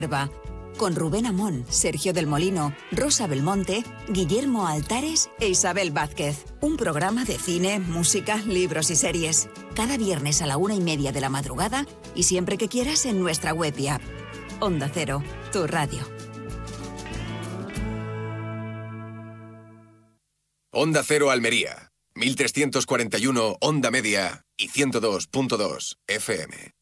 con Rubén Amón, Sergio del Molino, Rosa Belmonte, Guillermo Altares e Isabel Vázquez. Un programa de cine, música, libros y series. Cada viernes a la 1:30 de la madrugada y siempre que quieras en nuestra web y app. Onda Cero, tu radio. Onda Cero Almería, 1341 Onda Media y 102.2 FM.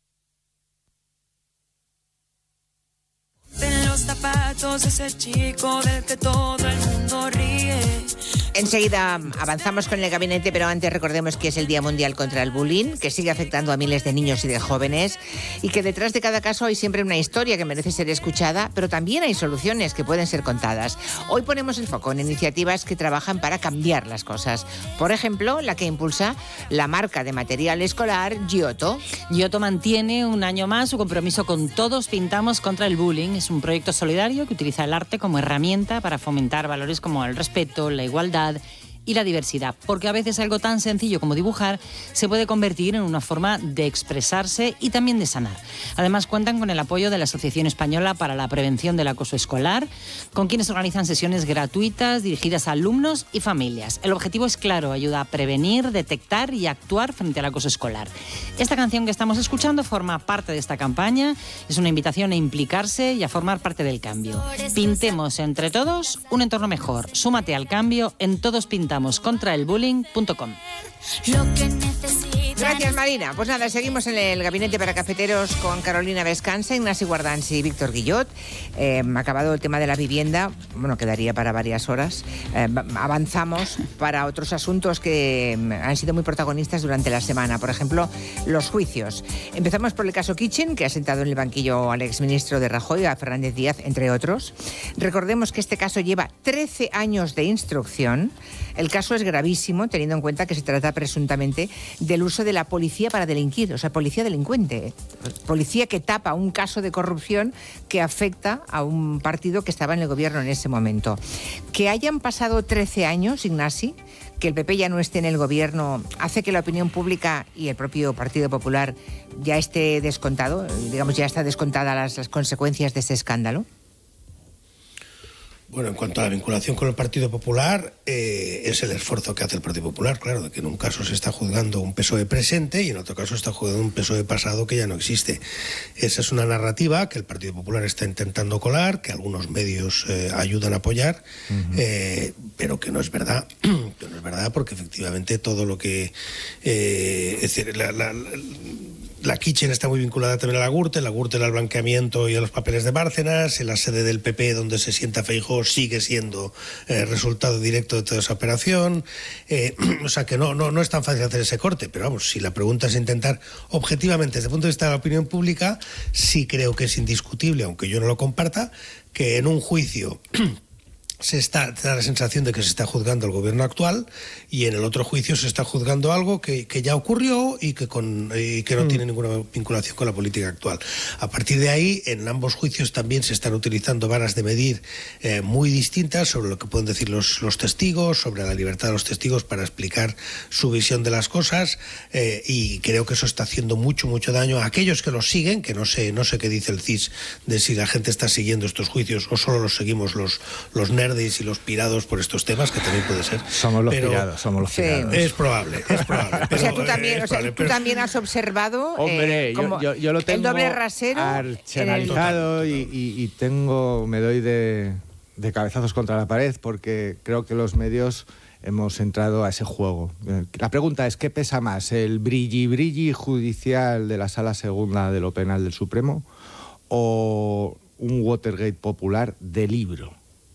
En los zapatos ese chico del que todo el mundo ríe. Enseguida avanzamos con el gabinete, pero antes recordemos que es el Día Mundial contra el Bullying, que sigue afectando a miles de niños y de jóvenes, y que detrás de cada caso hay siempre una historia que merece ser escuchada, pero también hay soluciones que pueden ser contadas. Hoy ponemos el foco en iniciativas que trabajan para cambiar las cosas. Por ejemplo, la que impulsa la marca de material escolar Giotto. Giotto mantiene un año más su compromiso con Todos Pintamos contra el Bullying. Es un proyecto solidario que utiliza el arte como herramienta para fomentar valores como el respeto, la igualdad y la diversidad, porque a veces algo tan sencillo como dibujar se puede convertir en una forma de expresarse y también de sanar. Además, cuentan con el apoyo de la Asociación Española para la Prevención del Acoso Escolar, con quienes organizan sesiones gratuitas dirigidas a alumnos y familias. El objetivo es claro: ayuda a prevenir, detectar y actuar frente al acoso escolar. Esta canción que estamos escuchando forma parte de esta campaña. Es una invitación a implicarse y a formar parte del cambio. Pintemos entre todos un entorno mejor. Súmate al cambio en todospintamoscontraelbullying.com. Gracias, Marina. Pues nada, seguimos en el Gabinete para Cafeteros con Carolina Vescanza, Ignasi Guardans y Víctor Guillot. Acabado el tema de la vivienda, bueno, quedaría para varias horas. Avanzamos para otros asuntos que han sido muy protagonistas durante la semana. Por ejemplo, los juicios. Empezamos por el caso Kitchen, que ha sentado en el banquillo al exministro de Rajoy, a Fernández Díaz, entre otros. Recordemos que este caso lleva 13 años de instrucción. El caso es gravísimo, teniendo en cuenta que se trata presuntamente del uso de la policía para delinquir, o sea, policía delincuente, policía que tapa un caso de corrupción que afecta a un partido que estaba en el gobierno en ese momento. Que hayan pasado 13 años, Ignasi, que el PP ya no esté en el gobierno, hace que la opinión pública y el propio Partido Popular ya esté descontado, digamos, ya está descontada las consecuencias de ese escándalo. Bueno, en cuanto a la vinculación con el Partido Popular, es el esfuerzo que hace el Partido Popular, claro, de que en un caso se está juzgando un PSOE presente y en otro caso se está juzgando un PSOE pasado que ya no existe. Esa es una narrativa que el Partido Popular está intentando colar, que algunos medios ayudan a apoyar, pero que no es verdad. Que no es verdad, porque efectivamente todo lo que... es decir, la Kitchen está muy vinculada también a la Gürtel al blanqueamiento y a los papeles de Bárcenas, en la sede del PP donde se sienta Feijóo sigue siendo resultado directo de toda esa operación, o sea que no es tan fácil hacer ese corte, pero vamos, si la pregunta es intentar objetivamente desde el punto de vista de la opinión pública, sí creo que es indiscutible, aunque yo no lo comparta, que en un juicio... te da la sensación de que se está juzgando al gobierno actual y en el otro juicio se está juzgando algo que ya ocurrió y que no tiene ninguna vinculación con la política actual. A partir de ahí, en ambos juicios también se están utilizando varas de medir muy distintas sobre lo que pueden decir los testigos, sobre la libertad de los testigos para explicar su visión de las cosas, y creo que eso está haciendo mucho daño a aquellos que los siguen, que no sé qué dice el CIS de si la gente está siguiendo estos juicios o solo los seguimos los nerds y los pirados por estos temas, que también puede ser. Somos los pirados. Es probable. Pero, o sea, tú también has observado Hombre, yo lo tengo el doble rasero arsenalizado y me doy de cabezazos contra la pared, porque creo que los medios hemos entrado a ese juego. La pregunta es, ¿qué pesa más? ¿El brilli judicial de la Sala Segunda de lo Penal del Supremo o un Watergate popular de libro?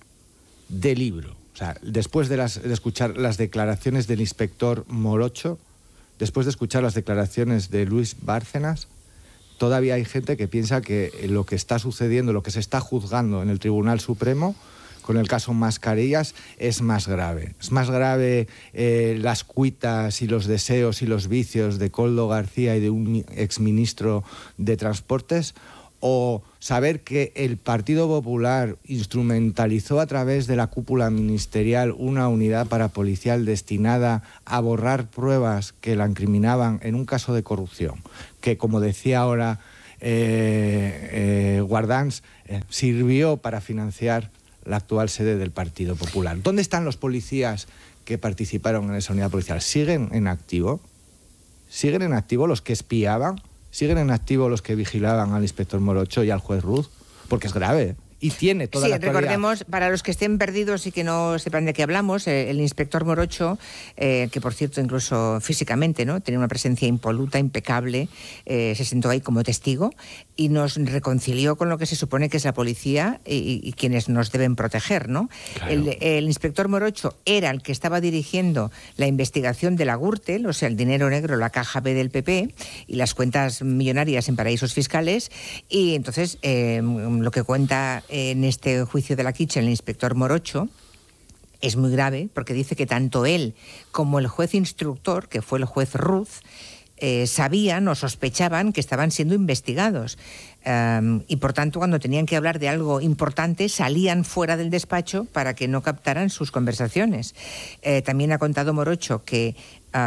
O sea, después de escuchar las declaraciones del inspector Morocho, después de escuchar las declaraciones de Luis Bárcenas, todavía hay gente que piensa que lo que está sucediendo, lo que se está juzgando en el Tribunal Supremo con el caso Mascarillas es más grave. Es más grave las cuitas y los deseos y los vicios de Koldo García y de un exministro de Transportes, o saber que el Partido Popular instrumentalizó a través de la cúpula ministerial una unidad parapolicial destinada a borrar pruebas que la incriminaban en un caso de corrupción, que, como decía ahora Guardans, sirvió para financiar la actual sede del Partido Popular. ¿Dónde están los policías que participaron en esa unidad policial? ¿Siguen en activo? ¿Siguen en activo los que espiaban? ¿Siguen en activo los que vigilaban al inspector Morocho y al juez Ruz? Porque es grave. Y tiene toda la actualidad. Recordemos, para los que estén perdidos y que no sepan de qué hablamos, el inspector Morocho, que por cierto incluso físicamente, ¿no?, tenía una presencia impoluta, impecable, se sentó ahí como testigo y nos reconcilió con lo que se supone que es la policía y quienes nos deben proteger, ¿no? Claro. El inspector Morocho era el que estaba dirigiendo la investigación de la Gürtel, o sea, el dinero negro, la caja B del PP y las cuentas millonarias en paraísos fiscales, y entonces lo que cuenta en este juicio de la Kitchen el inspector Morocho es muy grave, porque dice que tanto él como el juez instructor, que fue el juez Ruz, sabían o sospechaban que estaban siendo investigados. Y por tanto, cuando tenían que hablar de algo importante, salían fuera del despacho para que no captaran sus conversaciones. También ha contado Morocho que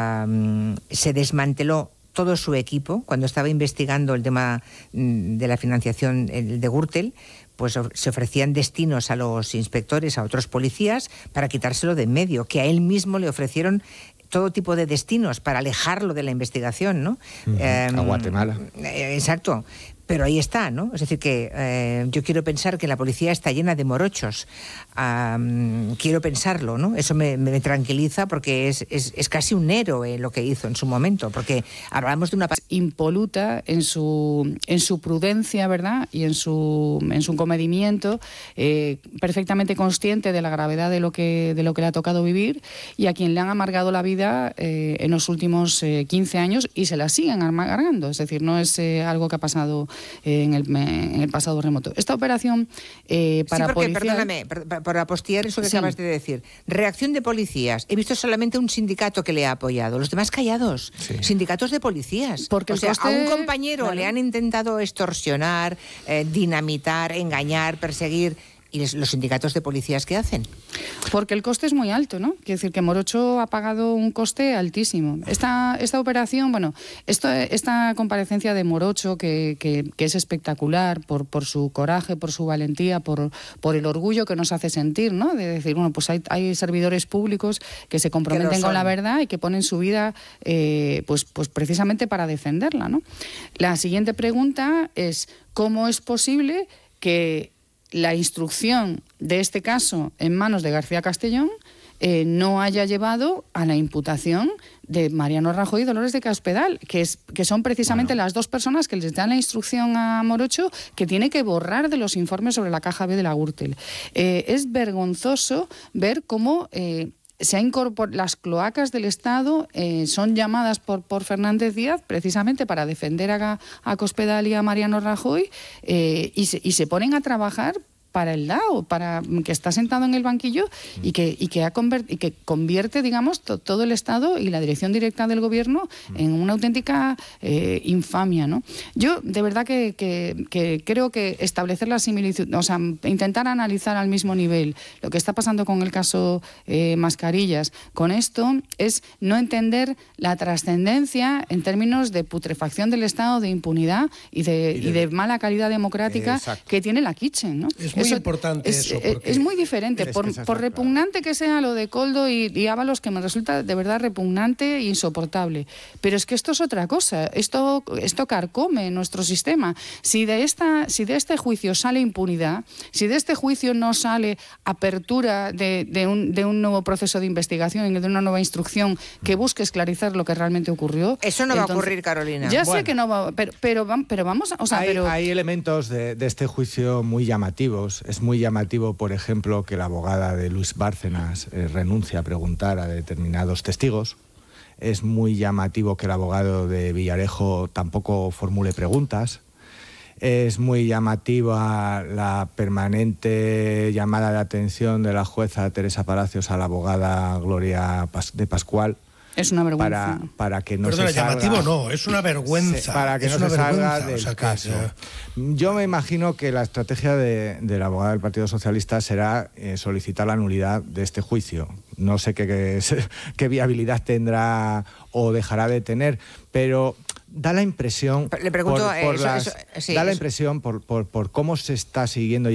se desmanteló todo su equipo cuando estaba investigando el tema de la financiación de Gürtel. Pues se ofrecían destinos a los inspectores, a otros policías, para quitárselo de en medio, que a él mismo le ofrecieron todo tipo de destinos para alejarlo de la investigación, ¿no? A Guatemala. Exacto. Pero ahí está, ¿no? Es decir, que yo quiero pensar que la policía está llena de morochos. Quiero pensarlo, ¿no? Eso me tranquiliza, porque es casi un héroe lo que hizo en su momento, porque hablamos de una... impoluta en su prudencia, ¿verdad? Y en su comedimiento, perfectamente consciente de la gravedad de lo que le ha tocado vivir, y a quien le han amargado la vida en los últimos 15 años y se la siguen amargando. Es decir, no es algo que ha pasado en el pasado remoto. Esta operación para policía... Perdóname, por apostiar eso que acabas de decir. Reacción de policías. He visto solamente un sindicato que le ha apoyado. Los demás callados. Sí. Sindicatos de policías. Porque a un compañero le han intentado extorsionar, dinamitar, engañar, perseguir... ¿Y los sindicatos de policías qué hacen? Porque el coste es muy alto, ¿no? Quiere decir que Morocho ha pagado un coste altísimo. Esta operación, bueno, esta comparecencia de Morocho, que es espectacular por su coraje, por su valentía, por el orgullo que nos hace sentir, ¿no? De decir, bueno, pues hay servidores públicos que se comprometen con la verdad y que ponen su vida pues precisamente para defenderla, ¿no? La siguiente pregunta es, ¿cómo es posible que la instrucción de este caso en manos de García Castellón no haya llevado a la imputación de Mariano Rajoy y Dolores de Cospedal, que son precisamente las dos personas que les dan la instrucción a Morocho, que tiene que borrar de los informes sobre la caja B de la Gürtel? Es vergonzoso ver cómo... se ha incorporado, las cloacas del Estado son llamadas por Fernández Díaz precisamente para defender a Cospedal y a Mariano Rajoy, y se ponen a trabajar para el DAO, para que está sentado en el banquillo y que convierte, digamos, todo el Estado y la dirección directa del gobierno en una auténtica infamia, ¿no? Yo, de verdad, que creo que establecer la similitud, o sea, intentar analizar al mismo nivel lo que está pasando con el caso Mascarillas, con esto, es no entender la trascendencia en términos de putrefacción del Estado, de impunidad y de mala calidad democrática que tiene la Kitchen, ¿no? Es muy importante eso. Es muy diferente. Por repugnante que sea lo de Koldo y Ábalos, que me resulta de verdad repugnante e insoportable. Pero es que esto es otra cosa. Esto carcome nuestro sistema. Si de este juicio sale impunidad, si de este juicio no sale apertura de un nuevo proceso de investigación y de una nueva instrucción que busque esclarecer lo que realmente ocurrió... Eso no va a ocurrir, Carolina. Ya sé que no va... Pero vamos... O sea, hay elementos de este juicio muy llamativos. Es muy llamativo, por ejemplo, que la abogada de Luis Bárcenas renuncia a preguntar a determinados testigos. Es muy llamativo que el abogado de Villarejo tampoco formule preguntas. Es muy llamativa la permanente llamada de atención de la jueza Teresa Palacios a la abogada Gloria de Pascual. Es una vergüenza. Para que no Perdona, se salga... llamativo no, es una vergüenza. Para que no se salga del caso. Yo me imagino que la estrategia de la abogada del Partido Socialista será solicitar la nulidad de este juicio. No sé qué viabilidad tendrá o dejará de tener, pero Da la impresión, Le pregunto, da la impresión por cómo se está siguiendo